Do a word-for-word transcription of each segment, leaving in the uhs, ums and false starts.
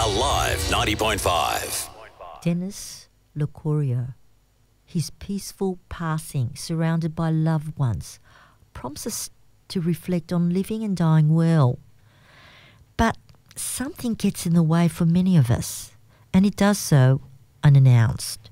Alive ninety point five. Dennis Locurio, his peaceful passing, surrounded by loved ones, prompts us to reflect on living and dying well. But something gets in the way for many of us, and it does so unannounced.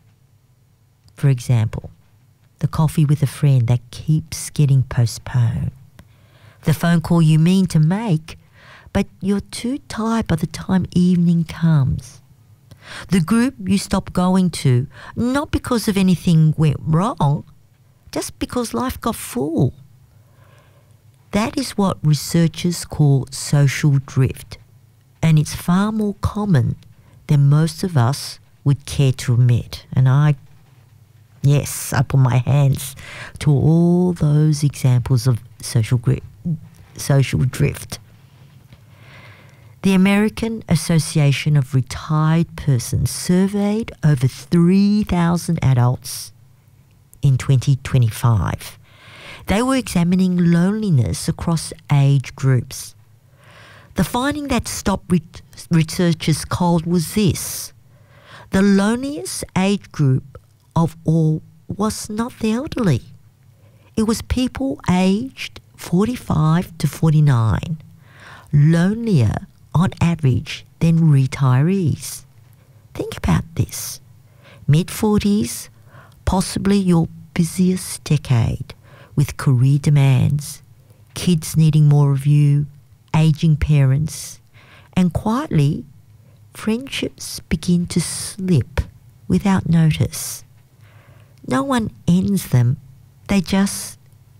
For example, the coffee with a friend that keeps getting postponed. The phone call you mean to make, but you're too tired by the time evening comes. The group you stop going to, not because of anything went wrong, just because life got full. That is what researchers call social drift, and it's far more common than most of us would care to admit. And I, yes, I put my hands to all those examples of social gri- social drift. The American Association of Retired Persons surveyed over three thousand adults in twenty twenty-five. They were examining loneliness across age groups. The finding that stopped re- researchers cold was this: the loneliest age group of all was not the elderly. It was people aged forty-five to forty-nine, lonelier on average than retirees. Think about this. mid-forties, possibly your busiest decade, with career demands, kids needing more of you, aging parents, and quietly, friendships begin to slip without notice. No one ends them, they just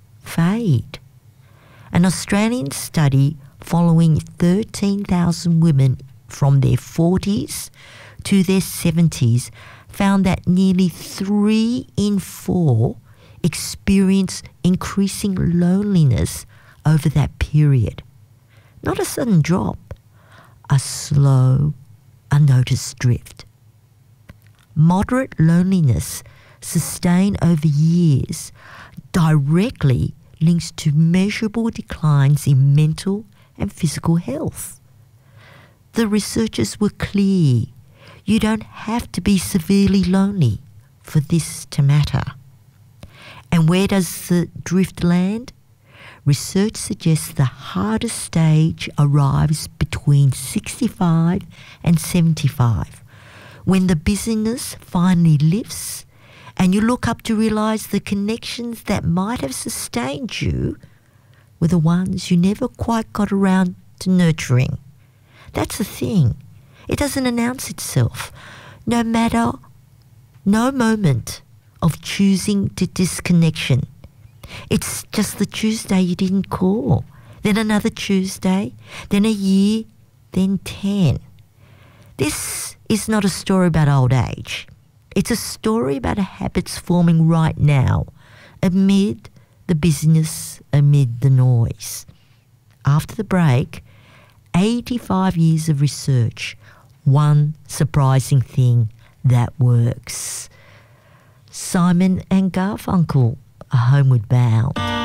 fade. An Australian study following thirteen thousand women from their forties to their seventies found that nearly three in four experience increasing loneliness over that period. Not a sudden drop, a slow, unnoticed drift. Moderate loneliness sustained over years directly links to measurable declines in mental and physical health. The researchers were clear. You don't have to be severely lonely for this to matter. And where does the drift land? Research suggests the hardest stage arrives between sixty-five and seventy-five, when the busyness finally lifts and you look up to realise the connections that might have sustained you were the ones you never quite got around to nurturing. That's the thing. It doesn't announce itself. No matter, no moment of choosing to disconnection. It's just the Tuesday you didn't call, then another Tuesday, then a year, then ten. This is not a story about old age. It's a story about habits forming right now, amid the busyness, amid the noise. After the break, eighty-five years of research, one surprising thing that works. Simon and Garfunkel, A Homeward Bound.